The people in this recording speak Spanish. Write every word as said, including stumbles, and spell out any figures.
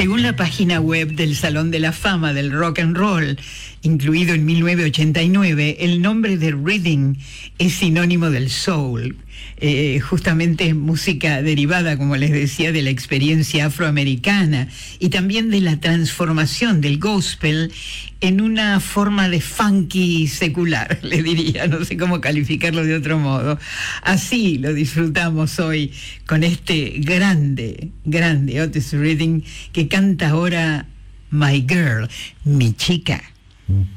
Según la página web del Salón de la Fama del Rock and Roll, incluido en mil novecientos ochenta y nueve, el nombre de rhythm es sinónimo del soul. Eh, justamente es música derivada, como les decía, de la experiencia afroamericana y también de la transformación del gospel en una forma de funky secular, le diría, no sé cómo calificarlo de otro modo. Así lo disfrutamos hoy con este grande, grande Otis Redding que canta ahora My Girl, mi chica.